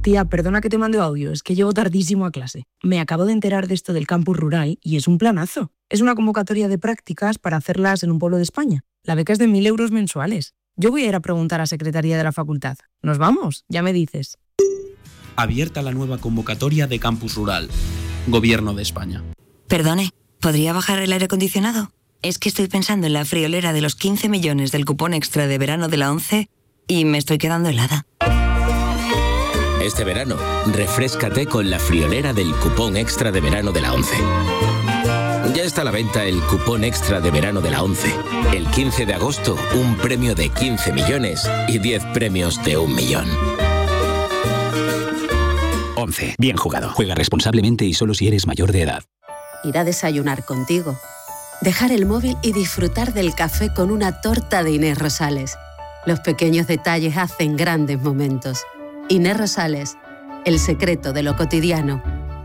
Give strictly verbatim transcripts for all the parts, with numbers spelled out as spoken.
Tía, perdona que te mande audio, es que llego tardísimo a clase. Me acabo de enterar de esto del campus rural y es un planazo. Es una convocatoria de prácticas para hacerlas en un pueblo de España. La beca es de mil euros mensuales. Yo voy a ir a preguntar a Secretaría de la Facultad. ¿Nos vamos? Ya me dices. Abierta la nueva convocatoria de campus rural. Gobierno de España. Perdone, ¿podría bajar el aire acondicionado? Es que estoy pensando en la friolera de los quince millones del cupón extra de verano de la ONCE y me estoy quedando helada. Este verano, refréscate con la friolera del cupón extra de verano de la ONCE. Ya está a la venta el cupón extra de verano de la ONCE. El quince de agosto, un premio de quince millones y diez premios de un millón. ONCE. Bien jugado. Juega responsablemente y solo si eres mayor de edad. Ir a desayunar contigo. Dejar el móvil y disfrutar del café con una torta de Inés Rosales. Los pequeños detalles hacen grandes momentos. Inés Rosales, el secreto de lo cotidiano.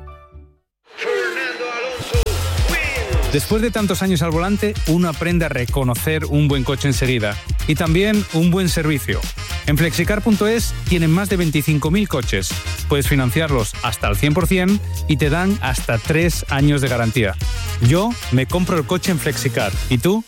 Después de tantos años al volante, uno aprende a reconocer un buen coche enseguida y también un buen servicio. En flexicar punto es tienen más de veinticinco mil coches. Puedes financiarlos hasta el cien por ciento y te dan hasta tres años de garantía. Yo me compro el coche en Flexicar. ¿Y tú?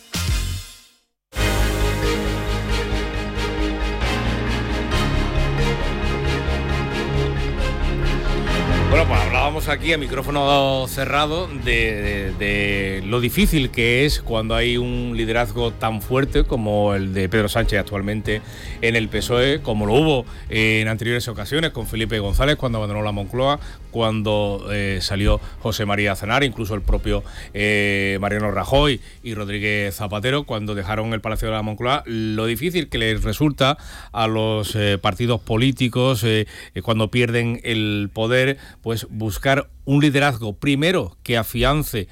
Bueno, pues hablábamos aquí a micrófono cerrado de, de, de lo difícil que es cuando hay un liderazgo tan fuerte como el de Pedro Sánchez actualmente en el P S O E, como lo hubo en anteriores ocasiones con Felipe González cuando abandonó la Moncloa, cuando eh, salió José María Aznar, incluso el propio eh, Mariano Rajoy y Rodríguez Zapatero cuando dejaron el Palacio de la Moncloa. Lo difícil que les resulta a los eh, partidos políticos eh, cuando pierden el poder, pues buscar un liderazgo primero que afiance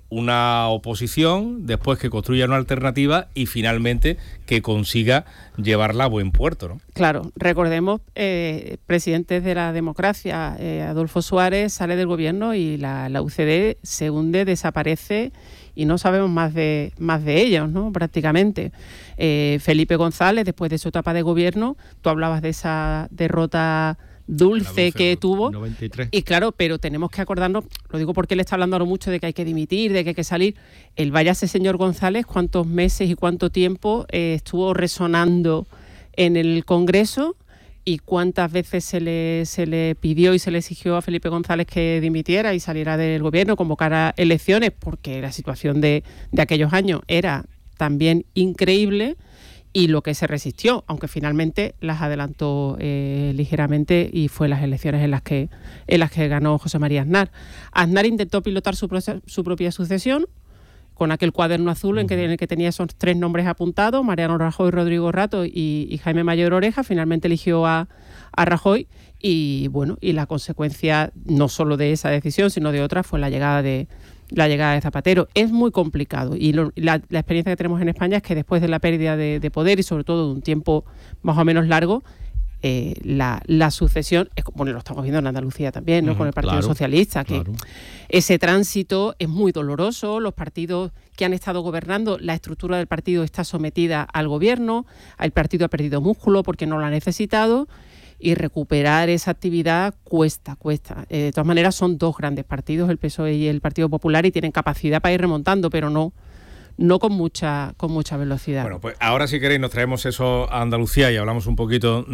una oposición, después que construya una alternativa y finalmente que consiga llevarla a buen puerto, ¿no? Claro, recordemos, eh, presidentes de la democracia, eh, Adolfo Suárez sale del gobierno y la, la U C D se hunde, desaparece y no sabemos más de más de ellos, ¿no? Prácticamente. Eh, Felipe González, después de su etapa de gobierno, tú hablabas de esa derrota dulce, dulce que tuvo noventa y tres. Y claro, pero tenemos que acordarnos, lo digo porque él está hablando ahora mucho de que hay que dimitir, de que hay que salir. El váyase señor González, cuántos meses y cuánto tiempo eh, estuvo resonando en el Congreso y cuántas veces se le, se le pidió y se le exigió a Felipe González que dimitiera y saliera del gobierno, convocara elecciones, porque la situación de, de aquellos años era también increíble. Y lo que se resistió, aunque finalmente las adelantó eh, ligeramente y fue las elecciones en las que en las que ganó José María Aznar. Aznar intentó pilotar su, su propia sucesión con aquel cuaderno azul en, que, en el que tenía esos tres nombres apuntados, Mariano Rajoy, Rodrigo Rato y, y Jaime Mayor Oreja. Finalmente eligió a, a Rajoy y bueno, y la consecuencia no solo de esa decisión, sino de otra, fue la llegada de la llegada de Zapatero. Es muy complicado y lo, la, la experiencia que tenemos en España es que después de la pérdida de, de poder y sobre todo de un tiempo más o menos largo, eh, la, la sucesión, es, bueno, lo estamos viendo en Andalucía también, ¿no? Uh-huh, con el Partido claro, Socialista, que claro. Ese tránsito es muy doloroso. Los partidos que han estado gobernando, la estructura del partido está sometida al gobierno, el partido ha perdido músculo porque no lo ha necesitado. Y recuperar esa actividad cuesta, cuesta. Eh, de todas maneras, son dos grandes partidos, el P S O E y el Partido Popular, y tienen capacidad para ir remontando, pero no, no con mucha, con mucha velocidad. Bueno, pues ahora si queréis nos traemos eso a Andalucía y hablamos un poquito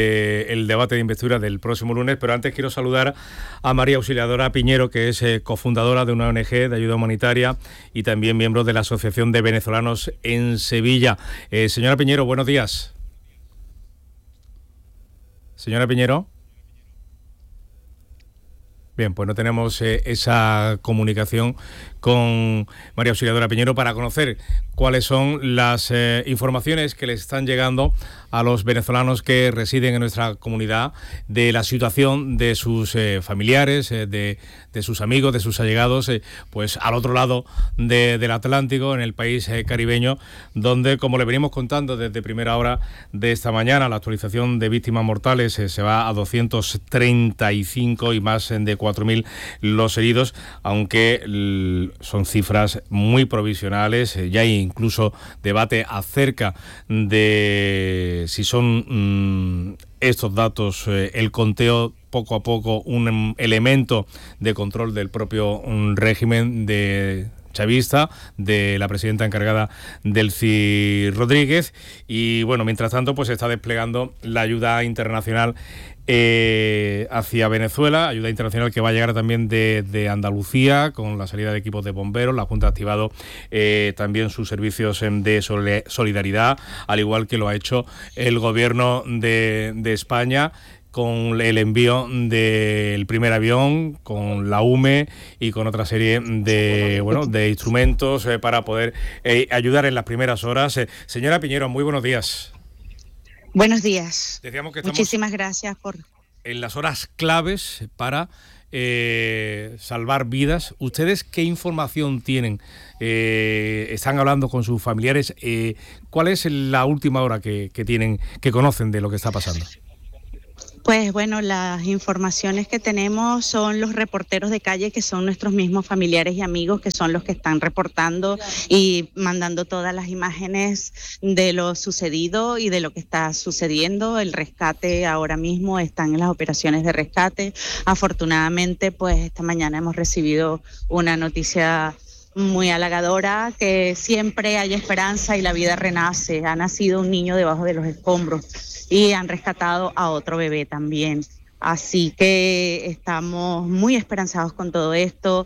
del debate de investidura del próximo lunes, pero antes quiero saludar a María Auxiliadora Piñero, que es eh, cofundadora de una O N G de ayuda humanitaria y también miembro de la Asociación de Venezolanos en Sevilla. Eh, señora Piñero, buenos días. Señora Piñero. Bien, pues no tenemos eh, esa comunicación con María Auxiliadora Piñero para conocer cuáles son las eh, informaciones que les están llegando a los venezolanos que residen en nuestra comunidad de la situación de sus eh, familiares, eh, de, de sus amigos, de sus allegados, eh, pues al otro lado de, del Atlántico, en el país eh, caribeño, donde, como le venimos contando desde primera hora de esta mañana, la actualización de víctimas mortales eh, se va a doscientos treinta y cinco y más de cuatro mil los heridos, aunque l- son cifras muy provisionales. Eh, ya hay incluso debate acerca de si son mmm, estos datos, eh, el conteo poco a poco un elemento de control del propio un régimen de chavista, de la presidenta encargada, Delcy Rodríguez. Y bueno, mientras tanto, pues se está desplegando la ayuda internacional eh, hacia Venezuela, ayuda internacional que va a llegar también de, de Andalucía, con la salida de equipos de bomberos. La Junta ha activado eh, también sus servicios de solidaridad, al igual que lo ha hecho el gobierno de, de España, con el envío del primer avión, con la U M E y con otra serie de bueno de instrumentos eh, para poder eh, ayudar en las primeras horas. Eh, señora Piñero, muy buenos días. Buenos días. Decíamos que estamos Muchísimas gracias por... en las horas claves para eh, salvar vidas. ¿Ustedes qué información tienen? Eh, ¿Están hablando con sus familiares? Eh, ¿Cuál es la última hora que, que tienen, que conocen de lo que está pasando? Pues bueno, las informaciones que tenemos son los reporteros de calle, que son nuestros mismos familiares y amigos, que son los que están reportando y mandando todas las imágenes de lo sucedido y de lo que está sucediendo. El rescate ahora mismo están en las operaciones de rescate. Afortunadamente, pues esta mañana hemos recibido una noticia muy halagadora, que siempre hay esperanza y la vida renace. Ha nacido un niño debajo de los escombros y han rescatado a otro bebé también. Así que estamos muy esperanzados con todo esto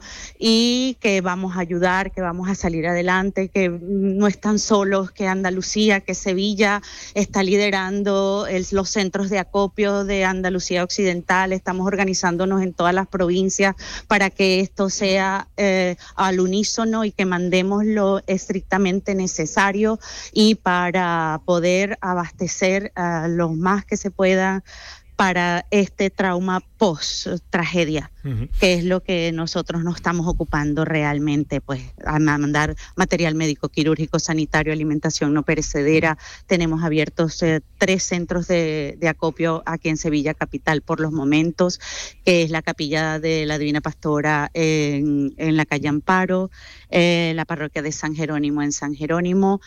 y que vamos a ayudar, que vamos a salir adelante, que no están solos, que Andalucía, que Sevilla está liderando el, los centros de acopio de Andalucía Occidental. Estamos organizándonos en todas las provincias para que esto sea eh, al unísono y que mandemos lo estrictamente necesario y para poder abastecer uh, lo más que se pueda para este trauma post-tragedia, uh-huh. que es lo que nosotros nos estamos ocupando realmente, pues a mandar material médico, quirúrgico, sanitario, alimentación no perecedera. Tenemos abiertos eh, tres centros de, de acopio aquí en Sevilla Capital por los momentos, que es la Capilla de la Divina Pastora en, en la calle Amparo, eh, la parroquia de San Jerónimo en San Jerónimo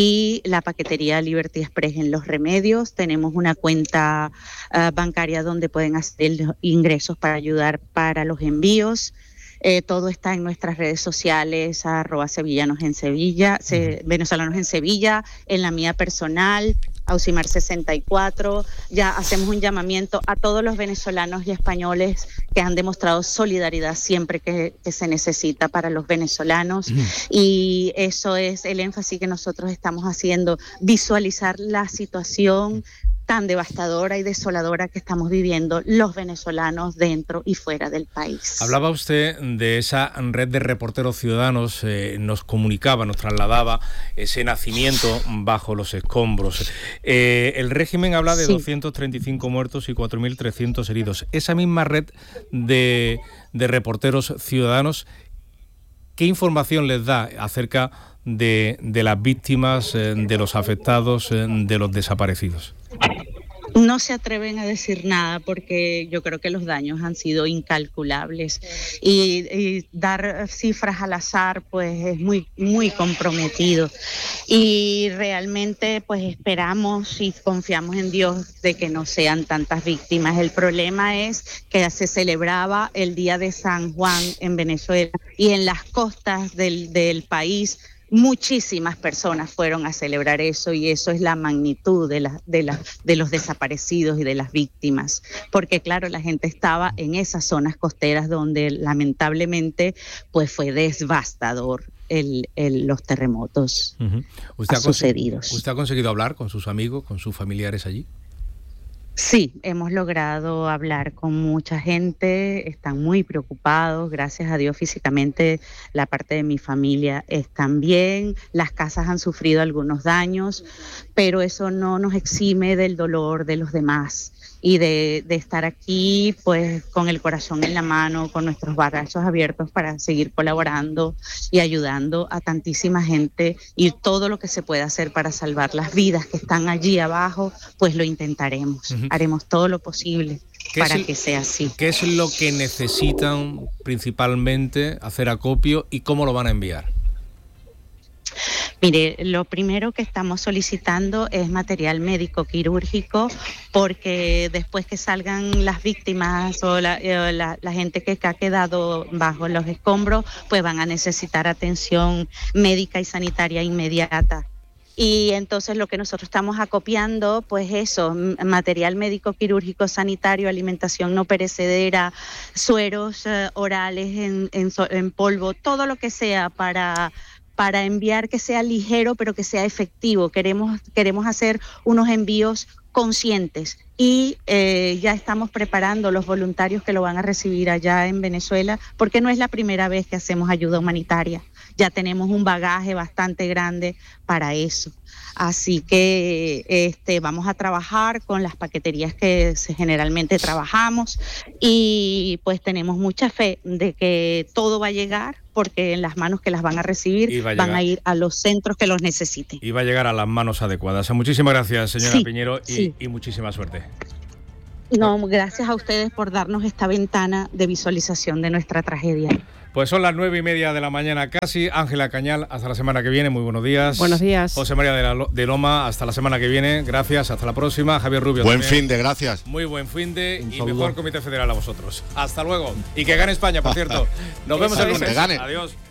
y la paquetería Liberty Express en Los Remedios. Tenemos una cuenta uh, bancaria donde pueden hacer ingresos para ayudar para los envíos. Eh, todo está en nuestras redes sociales, arroba sevillanos en Sevilla, se, venezolanos en Sevilla, en la mía personal, Ausimar sesenta y cuatro. Ya hacemos un llamamiento a todos los venezolanos y españoles que han demostrado solidaridad siempre que, que se necesita para los venezolanos. Mm. Y eso es el énfasis que nosotros estamos haciendo, visualizar la situación tan devastadora y desoladora que estamos viviendo los venezolanos dentro y fuera del país. Hablaba usted de esa red de reporteros ciudadanos, eh, nos comunicaba, nos trasladaba ese nacimiento bajo los escombros. Eh, el régimen habla de sí. doscientos treinta y cinco muertos y cuatro mil trescientos heridos. Esa misma red de, de reporteros ciudadanos, ¿qué información les da acerca de, de las víctimas, eh, de los afectados, eh, de los desaparecidos? No se atreven a decir nada porque yo creo que los daños han sido incalculables y, y dar cifras al azar pues es muy muy comprometido y realmente pues esperamos y confiamos en Dios de que no sean tantas víctimas. El problema es que se celebraba el Día de San Juan en Venezuela y en las costas del, del país muchísimas personas fueron a celebrar eso y eso es la magnitud de, la, de, la, de los desaparecidos y de las víctimas, porque claro, la gente estaba en esas zonas costeras donde lamentablemente pues fue devastador el, el, los terremotos uh-huh. ¿Usted ha sucedidos. ¿Usted ha conseguido hablar con sus amigos, con sus familiares allí? Sí, hemos logrado hablar con mucha gente, están muy preocupados, gracias a Dios físicamente la parte de mi familia están bien, las casas han sufrido algunos daños, pero eso no nos exime del dolor de los demás y de, de estar aquí pues con el corazón en la mano, con nuestros brazos abiertos para seguir colaborando y ayudando a tantísima gente y todo lo que se pueda hacer para salvar las vidas que están allí abajo, pues lo intentaremos, uh-huh. haremos todo lo posible para el, que sea así. ¿Qué es lo que necesitan principalmente hacer acopio y cómo lo van a enviar? Mire, lo primero que estamos solicitando es material médico quirúrgico, porque después que salgan las víctimas o la, eh, la, la gente que ha quedado bajo los escombros, pues van a necesitar atención médica y sanitaria inmediata. Y entonces lo que nosotros estamos acopiando, pues eso, material médico quirúrgico sanitario, alimentación no perecedera, sueros eh, orales en, en, en polvo, todo lo que sea para... para enviar que sea ligero pero que sea efectivo. Queremos, queremos hacer unos envíos conscientes y eh, ya estamos preparando los voluntarios que lo van a recibir allá en Venezuela, porque no es la primera vez que hacemos ayuda humanitaria. Ya tenemos un bagaje bastante grande para eso. Así que este, vamos a trabajar con las paqueterías que se, generalmente trabajamos y pues tenemos mucha fe de que todo va a llegar, porque en las manos que las van a recibir a van a ir a los centros que los necesiten. Y va a llegar a las manos adecuadas. Muchísimas gracias, señora sí, Piñero, y, sí. y muchísima suerte. No, gracias a ustedes por darnos esta ventana de visualización de nuestra tragedia. Pues son las nueve y media de la mañana casi. Ángela Cañal, hasta la semana que viene. Muy buenos días. Buenos días. José María de, la, de Loma, hasta la semana que viene. Gracias, hasta la próxima. Javier Rubio Buen también. fin de, gracias. Muy buen fin de Un y saludo. mejor Comité Federal a vosotros. Hasta luego. Y que gane España, por cierto. Nos vemos el lunes. Que gane. Adiós.